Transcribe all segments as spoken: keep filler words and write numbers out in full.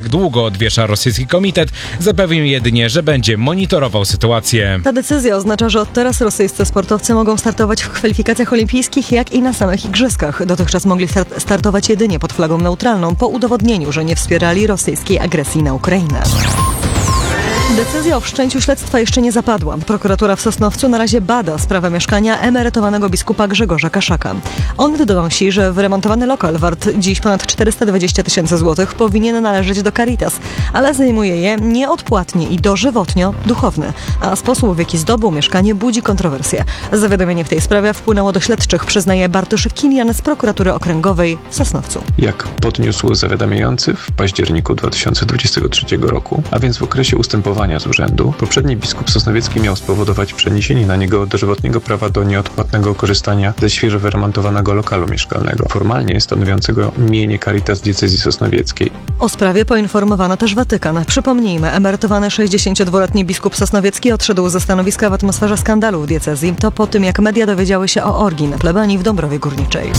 jak długo odwiesza rosyjski komitet, zapewnił jedynie, że będzie monitorował sytuację. Ta decyzja oznacza, że od teraz rosyjscy sportowcy mogą startować w kwalifikacjach olimpijskich, jak i na samych igrzyskach. Dotychczas mogli start- startować jedynie pod flagą neutralną, po udowodnieniu, że nie wspierali rosyjskiej agresji na Ukrainę. Decyzja o wszczęciu śledztwa jeszcze nie zapadła. Prokuratura w Sosnowcu na razie bada sprawę mieszkania emerytowanego biskupa Grzegorza Kaszaka. On donosi, że wyremontowany lokal wart dziś ponad czterysta dwadzieścia tysięcy złotych powinien należeć do Caritas, ale zajmuje je nieodpłatnie i dożywotnio duchowny, a sposób, w jaki zdobył mieszkanie, budzi kontrowersje. Zawiadomienie w tej sprawie wpłynęło do śledczych, przyznaje Bartosz Kilian z prokuratury okręgowej w Sosnowcu. Jak podniósł zawiadamiający w październiku dwa tysiące dwudziestego trzeciego roku, a więc w okresie ustępowania z urzędu, poprzedni biskup sosnowiecki miał spowodować przeniesienie na niego dożywotniego prawa do nieodpłatnego korzystania ze świeżo wyremontowanego lokalu mieszkalnego, formalnie stanowiącego mienie Caritas diecezji sosnowieckiej. O sprawie poinformowano też Watykan. Przypomnijmy, emerytowany sześćdziesięciodwuletni biskup sosnowiecki odszedł ze stanowiska w atmosferze skandalu w diecezji. To po tym, jak media dowiedziały się o orgii na plebanii w Dąbrowie Górniczej.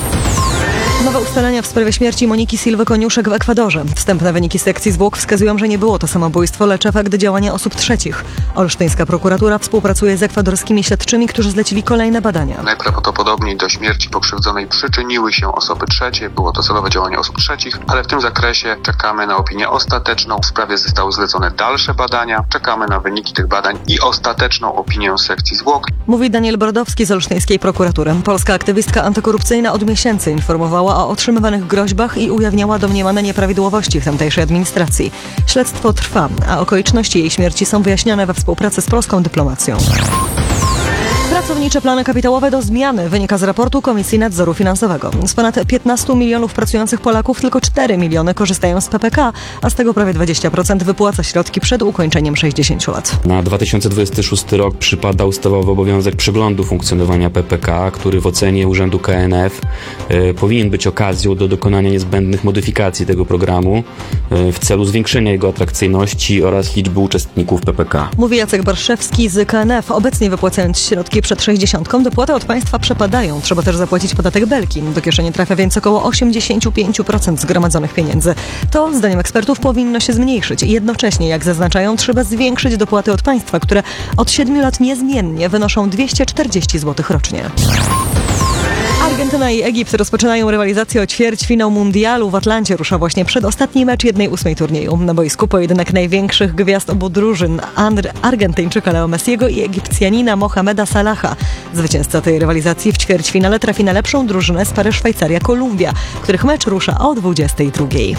Nowe ustalenia w sprawie śmierci Moniki Silwy Koniuszek w Ekwadorze. Wstępne wyniki sekcji zwłok wskazują, że nie było to samobójstwo, lecz efekt działania osób trzecich. Olsztyńska prokuratura współpracuje z ekwadorskimi śledczymi, którzy zlecili kolejne badania. Najprawdopodobniej do śmierci pokrzywdzonej przyczyniły się osoby trzecie. Było to celowe działanie osób trzecich, ale w tym zakresie czekamy na opinię ostateczną. W sprawie zostały zlecone dalsze badania. Czekamy na wyniki tych badań i ostateczną opinię sekcji zwłok. Mówi Daniel Brodowski z olsztyńskiej prokuratury. Polska aktywistka antykorupcyjna od miesięcy informowała o otrzymywanych groźbach i ujawniała domniemane nieprawidłowości w tamtejszej administracji. Śledztwo trwa, a okoliczności jej śmierci są wyjaśniane we współpracy z polską dyplomacją. Pracownicze plany kapitałowe do zmiany wynika z raportu Komisji Nadzoru Finansowego. Z ponad piętnastu milionów pracujących Polaków tylko cztery miliony korzystają z P P K, a z tego prawie dwadzieścia procent wypłaca środki przed ukończeniem sześćdziesięciu lat. Na dwa tysiące dwudziesty szósty rok przypada ustawowy obowiązek przeglądu funkcjonowania P P K, który w ocenie Urzędu K N F y, powinien być okazją do dokonania niezbędnych modyfikacji tego programu y, w celu zwiększenia jego atrakcyjności oraz liczby uczestników P P K. Mówi Jacek Barszewski z K N F. Obecnie wypłacając środki przed sześćdziesiątką, dopłaty od państwa przepadają. Trzeba też zapłacić podatek Belki. Do kieszeni trafia więc około osiemdziesiąt pięć procent zgromadzonych pieniędzy. To, zdaniem ekspertów, powinno się zmniejszyć. Jednocześnie, jak zaznaczają, trzeba zwiększyć dopłaty od państwa, które od siedmiu lat niezmiennie wynoszą dwieście czterdzieści złotych rocznie. Argentyna i Egipt rozpoczynają rywalizację o ćwierćfinał mundialu. W Atlancie rusza właśnie przedostatni mecz jednej ósmej turnieju. Na boisku pojedynek największych gwiazd obu drużyn, Argentyńczyka Leo Messiego i Egipcjanina Mohameda Salaha. Zwycięzca tej rywalizacji w ćwierćfinale trafi na lepszą drużynę z pary Szwajcaria-Kolumbia, których mecz rusza o dwudziestej drugiej.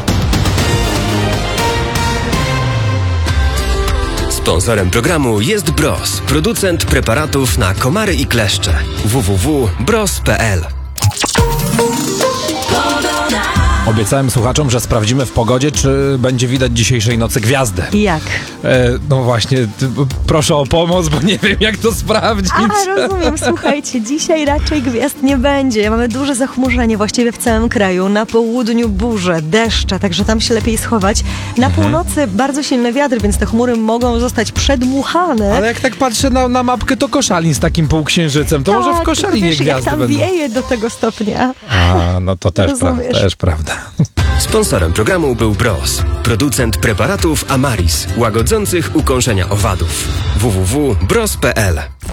Sponsorem programu jest Bros, producent preparatów na komary i kleszcze. w w w kropka bros kropka p l. Obiecałem słuchaczom, że sprawdzimy w pogodzie, czy będzie widać dzisiejszej nocy gwiazdy. Jak? E, no właśnie, ty, proszę o pomoc, bo nie wiem, jak to sprawdzić. A, rozumiem. Słuchajcie, dzisiaj raczej gwiazd nie będzie. Mamy duże zachmurzenie właściwie w całym kraju. Na południu burze, deszcze, także tam się lepiej schować. Na mhm. północy bardzo silny wiatr, więc te chmury mogą zostać przedmuchane. Ale jak tak patrzę na, na mapkę, to Koszalin z takim półksiężycem. To tak, może w Koszalinie wiesz, gwiazdy jak tam będą. wieje do tego stopnia. A, no to też, pra- też prawda. Sponsorem programu był Bros, producent preparatów Amaris, łagodzących ukąszenia owadów. w w w kropka bros kropka p l.